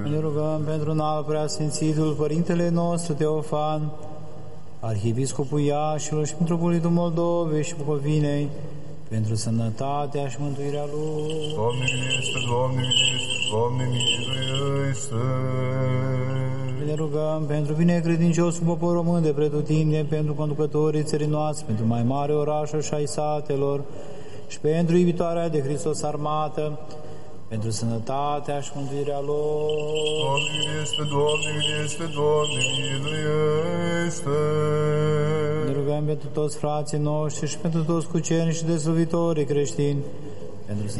Ne rugăm pentru înalt preasfințitul Părintele nostru Teofan, Arhiepiscopul Iașilor și Mitropolitul Moldovei și Bucovinei, pentru sănătatea și mântuirea lui. Doamne miluiește, Doamne miluiește, Doamne miluiește. Ne rugăm pentru binecredinciosul popor român de pretutindeni, pentru conducătorii țării noastre, pentru mai mare orașuri și ai satelor și pentru iubitoarea de Hristos armată, pentru sănătatea și mântuirea lor. Doamne miluiește, Doamne miluiește, Doamne miluiește. Ne rugăm pentru toți frații noștri și pentru toți cucernici și dezlăvitorii creștini, pentru